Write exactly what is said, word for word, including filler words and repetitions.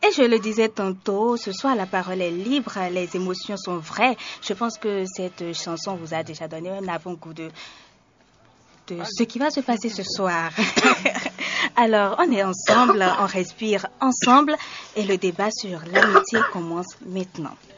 Et je le disais tantôt, ce soir la parole est libre, les émotions sont vraies. Je pense que cette chanson vous a déjà donné un avant-goût de, de ce qui va se passer ce soir. Alors, on est ensemble, on respire ensemble et le débat sur l'amitié commence maintenant.